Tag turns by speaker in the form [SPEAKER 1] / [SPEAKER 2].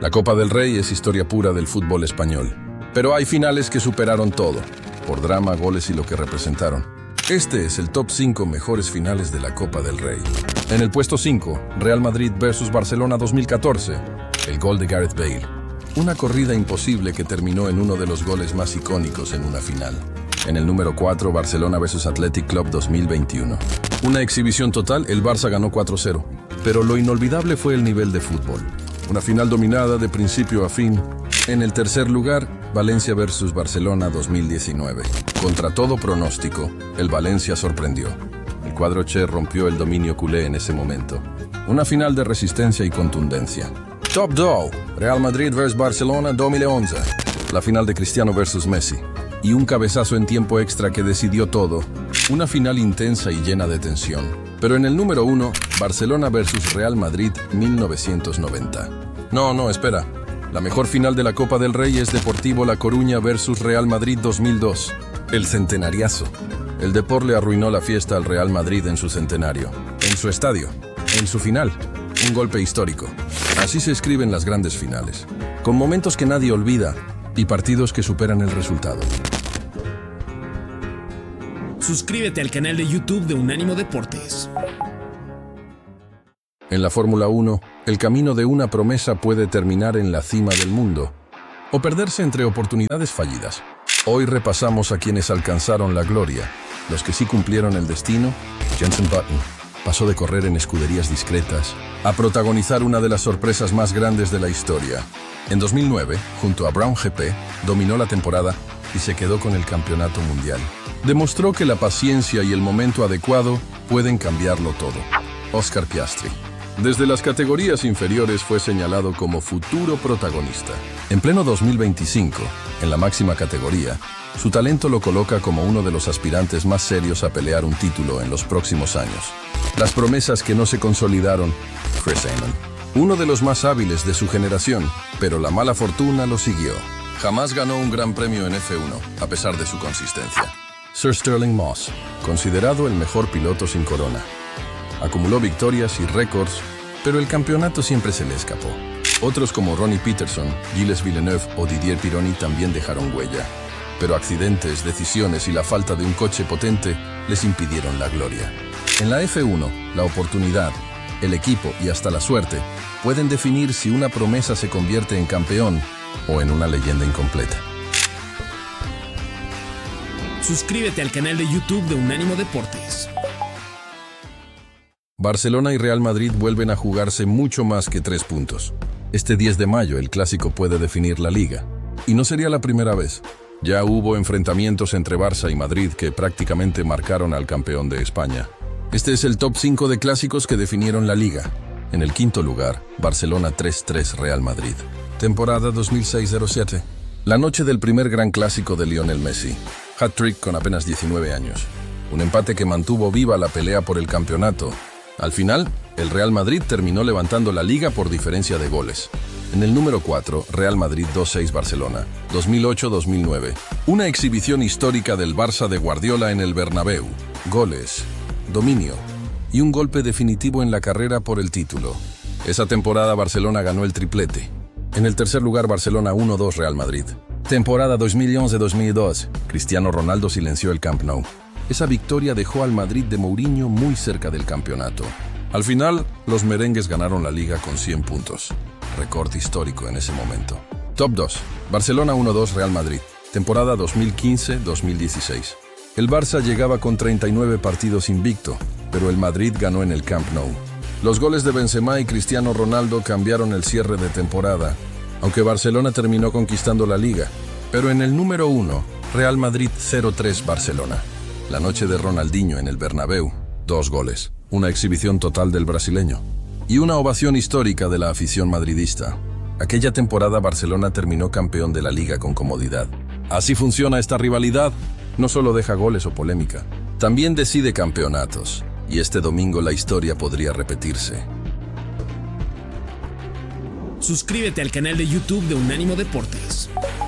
[SPEAKER 1] La Copa del Rey es historia pura del fútbol español, pero hay finales que superaron todo, por drama, goles y lo que representaron. Este es el top 5 mejores finales de la Copa del Rey. En el puesto 5, Real Madrid vs Barcelona 2014, el gol de Gareth Bale. Una corrida imposible que terminó en uno de los goles más icónicos en una final. En el número 4, Barcelona vs Athletic Club 2021. Una exhibición total, el Barça ganó 4-0, pero lo inolvidable fue el nivel de fútbol. Una final dominada de principio a fin. En el tercer lugar, Valencia vs Barcelona 2019. Contra todo pronóstico, el Valencia sorprendió. El cuadro Che rompió el dominio culé en ese momento. Una final de resistencia y contundencia. Top 2, Real Madrid vs Barcelona 2011. La final de Cristiano vs Messi. Y un cabezazo en tiempo extra que decidió todo. Una final intensa y llena de tensión. Pero en el número 1, Barcelona vs Real Madrid 1990. No, espera. La mejor final de la Copa del Rey es Deportivo La Coruña vs Real Madrid 2002. El centenariazo. El Depor le arruinó la fiesta al Real Madrid en su centenario, en su estadio, en su final. Un golpe histórico. Así se escriben las grandes finales, con momentos que nadie olvida y partidos que superan el resultado.
[SPEAKER 2] Suscríbete al canal de YouTube de Unánimo Deportes.
[SPEAKER 1] En la Fórmula 1, el camino de una promesa puede terminar en la cima del mundo o perderse entre oportunidades fallidas. Hoy repasamos a quienes alcanzaron la gloria, los que sí cumplieron el destino. Jenson Button pasó de correr en escuderías discretas a protagonizar una de las sorpresas más grandes de la historia. En 2009, junto a Brown GP, dominó la temporada y se quedó con el campeonato mundial. Demostró que la paciencia y el momento adecuado pueden cambiarlo todo. Oscar Piastri. Desde las categorías inferiores fue señalado como futuro protagonista. En pleno 2025, en la máxima categoría, su talento lo coloca como uno de los aspirantes más serios a pelear un título en los próximos años. Las promesas que no se consolidaron, Chris Amon, uno de los más hábiles de su generación, pero la mala fortuna lo siguió. Jamás ganó un gran premio en F1, a pesar de su consistencia. Sir Stirling Moss, considerado el mejor piloto sin corona. Acumuló victorias y récords, pero el campeonato siempre se le escapó. Otros como Ronnie Peterson, Gilles Villeneuve o Didier Pironi también dejaron huella, pero accidentes, decisiones y la falta de un coche potente les impidieron la gloria. En la F1, la oportunidad, el equipo y hasta la suerte pueden definir si una promesa se convierte en campeón o en una leyenda incompleta.
[SPEAKER 2] Suscríbete al canal de YouTube de Unánimo Deportes.
[SPEAKER 1] Barcelona y Real Madrid vuelven a jugarse mucho más que 3 puntos. Este 10 de mayo el clásico puede definir la liga. Y no sería la primera vez. Ya hubo enfrentamientos entre Barça y Madrid que prácticamente marcaron al campeón de España. Este es el top 5 de clásicos que definieron la liga. En el quinto lugar, Barcelona 3-3 Real Madrid. Temporada 2006-07. La noche del primer gran clásico de Lionel Messi. Hat-trick con apenas 19 años. Un empate que mantuvo viva la pelea por el campeonato. Al final, el Real Madrid terminó levantando la liga por diferencia de goles. En el número 4, Real Madrid 2-6 Barcelona, 2008-2009. Una exhibición histórica del Barça de Guardiola en el Bernabéu. Goles, dominio y un golpe definitivo en la carrera por el título. Esa temporada Barcelona ganó el triplete. En el tercer lugar, Barcelona 1-2 Real Madrid. Temporada 2011-2012. Cristiano Ronaldo silenció el Camp Nou. Esa victoria dejó al Madrid de Mourinho muy cerca del campeonato. Al final, los merengues ganaron la liga con 100 puntos. Récord histórico en ese momento. Top 2. Barcelona 1-2 Real Madrid. Temporada 2015-2016. El Barça llegaba con 39 partidos invicto, pero el Madrid ganó en el Camp Nou. Los goles de Benzema y Cristiano Ronaldo cambiaron el cierre de temporada, aunque Barcelona terminó conquistando la liga. Pero en el número 1, Real Madrid 0-3 Barcelona. La noche de Ronaldinho en el Bernabéu, 2 goles, una exhibición total del brasileño y una ovación histórica de la afición madridista. Aquella temporada Barcelona terminó campeón de la liga con comodidad. Así funciona esta rivalidad, no solo deja goles o polémica, también decide campeonatos, y este domingo la historia podría repetirse.
[SPEAKER 2] Suscríbete al canal de YouTube de Unánimo Deportes.